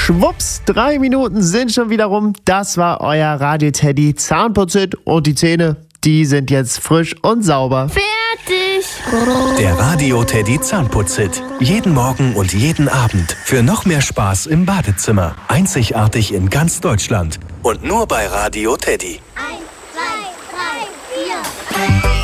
Schwupps, 3 Minuten sind schon wieder rum. Das war euer Radio Teddy Zahnputzhit und die Zähne, die sind jetzt frisch und sauber. Fertig! Der Radio Teddy Zahnputzhit. Jeden Morgen und jeden Abend. Für noch mehr Spaß im Badezimmer. Einzigartig in ganz Deutschland. Und nur bei Radio Teddy. 1, 2, 3, 4.